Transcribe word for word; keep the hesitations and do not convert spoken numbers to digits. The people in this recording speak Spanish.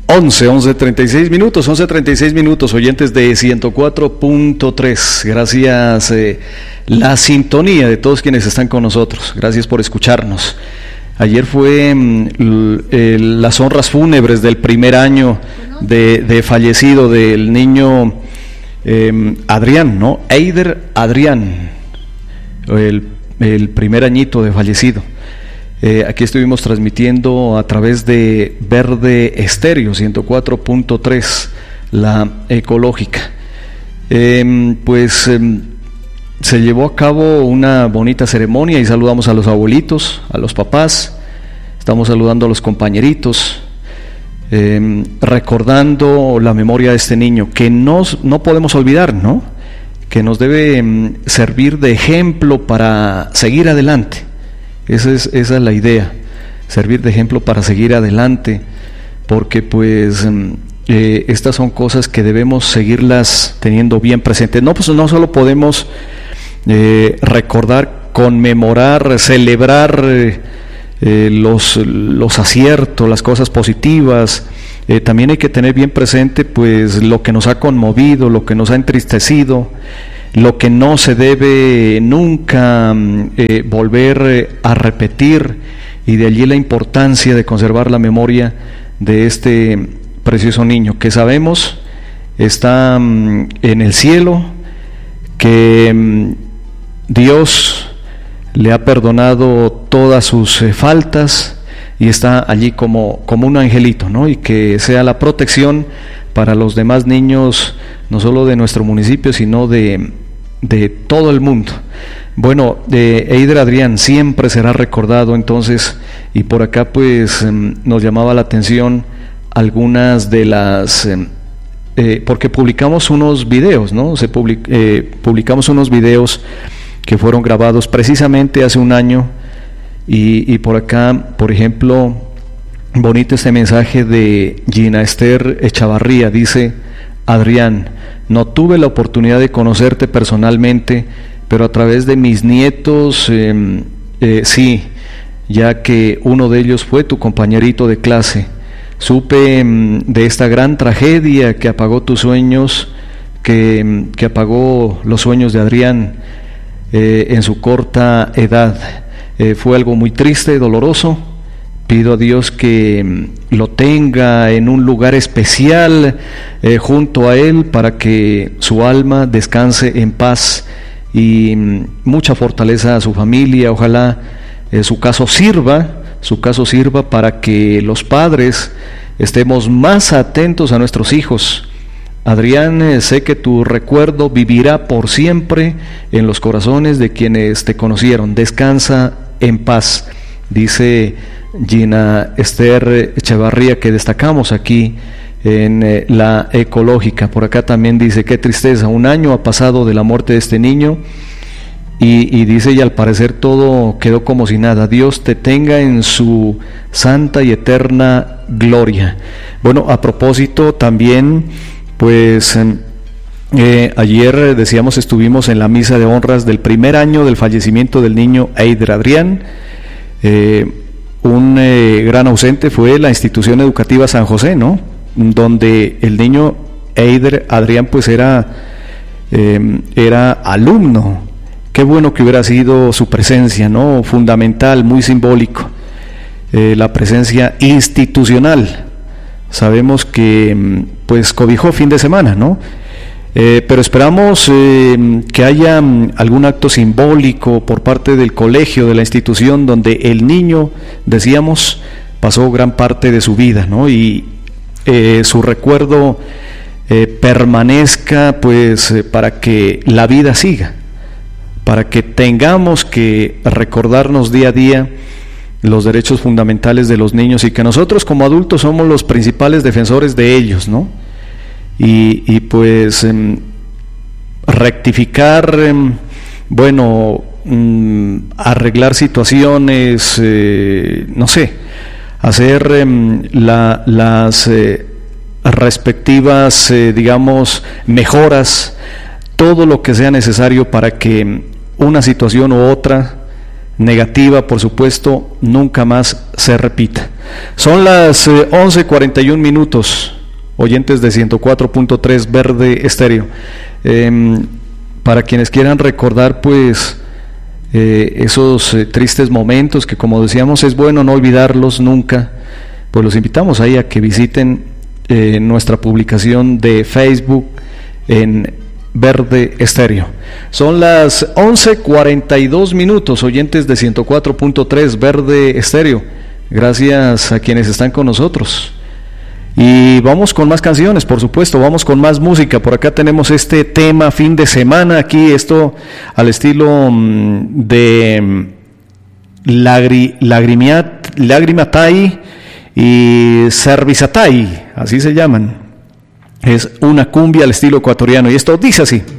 once, once treinta y seis minutos, once treinta y seis minutos, oyentes de ciento cuatro punto tres. Gracias, eh, la sintonía de todos quienes están con nosotros. Gracias por escucharnos. Ayer fue mm, eh, las honras fúnebres del primer año de, de fallecido del niño eh, Adrián, ¿no? Eider Adrián, el, el primer añito de fallecido. Eh, aquí estuvimos transmitiendo a través de Verde Estéreo ciento cuatro punto tres, la ecológica. Eh, pues eh, se llevó a cabo una bonita ceremonia y saludamos a los abuelitos, a los papás, estamos saludando a los compañeritos, eh, recordando la memoria de este niño que nos, no podemos olvidar, ¿no? Que nos debe eh, servir de ejemplo para seguir adelante. Esa es, esa es la idea, servir de ejemplo para seguir adelante, porque pues eh, estas son cosas que debemos seguirlas teniendo bien presentes. No, pues no solo podemos eh, recordar, conmemorar, celebrar eh, eh, los, los aciertos, las cosas positivas, eh, también hay que tener bien presente pues lo que nos ha conmovido, lo que nos ha entristecido, lo que no se debe nunca eh, volver eh, a repetir, y de allí la importancia de conservar la memoria de este precioso niño que sabemos está mm, en el cielo, que mm, Dios le ha perdonado todas sus eh, faltas y está allí como, como un angelito, ¿no? Y que sea la protección para los demás niños, no solo de nuestro municipio, sino de, de todo el mundo. Bueno, eh, Eider Adrián siempre será recordado entonces, y por acá pues eh, nos llamaba la atención algunas de las, eh, eh, porque publicamos unos videos, ¿no? Se public, eh, publicamos unos videos que fueron grabados precisamente hace un año, y, y por acá, por ejemplo, bonito este mensaje de Gina Esther Echavarría. Dice: Adrián, no tuve la oportunidad de conocerte personalmente, pero a través de mis nietos eh, eh, sí, ya que uno de ellos fue tu compañerito de clase. Supe eh, de esta gran tragedia que apagó tus sueños, que, que apagó los sueños de Adrián eh, en su corta edad. Eh, fue algo muy triste, doloroso. Pido a Dios que lo tenga en un lugar especial eh, junto a Él, para que su alma descanse en paz, y mucha fortaleza a su familia. Ojalá eh, su caso sirva, su caso sirva para que los padres estemos más atentos a nuestros hijos. Adrián, eh, sé que tu recuerdo vivirá por siempre en los corazones de quienes te conocieron. Descansa en paz, dice Gina Esther Echevarría, que destacamos aquí en eh, la ecológica. Por acá también dice: qué tristeza, un año ha pasado de la muerte de este niño, y, y dice, y al parecer todo quedó como si nada. Dios te tenga en su santa y eterna gloria. Bueno, a propósito también, pues eh, ayer decíamos, estuvimos en la misa de honras del primer año del fallecimiento del niño Eider Adrián. eh, Un eh, gran ausente fue la institución educativa San José, ¿no? Donde el niño Eider Adrián pues era, eh, era alumno. Qué bueno que hubiera sido su presencia, ¿no? Fundamental, muy simbólico. Eh, la presencia institucional. Sabemos que pues cobijó fin de semana, ¿no? Eh, pero esperamos eh, que haya um, algún acto simbólico por parte del colegio, de la institución, donde el niño, decíamos, pasó gran parte de su vida, ¿no? Y eh, su recuerdo eh, permanezca, pues, eh, para que la vida siga, para que tengamos que recordarnos día a día los derechos fundamentales de los niños, y que nosotros como adultos somos los principales defensores de ellos, ¿no? Y, y pues eh, rectificar, eh, bueno, mm, arreglar situaciones, eh, no sé, hacer eh, la, las eh, respectivas, eh, digamos, mejoras, todo lo que sea necesario para que una situación u otra negativa, por supuesto, nunca más se repita. Son las eh, once cuarenta y un minutos, oyentes de ciento cuatro punto tres Verde Estéreo. Eh, para quienes quieran recordar, pues, eh, esos eh, tristes momentos que, como decíamos, es bueno no olvidarlos nunca, pues los invitamos ahí a que visiten eh, nuestra publicación de Facebook en Verde Estéreo. Son las once cuarenta y dos minutos, oyentes de ciento cuatro punto tres Verde Estéreo. Gracias a quienes están con nosotros. Y vamos con más canciones, por supuesto, vamos con más música. Por acá tenemos este tema fin de semana, aquí esto al estilo mmm, de lagri, lagrimiat, Lagrimatai y Servizatai, así se llaman. Es una cumbia al estilo ecuatoriano y esto dice así.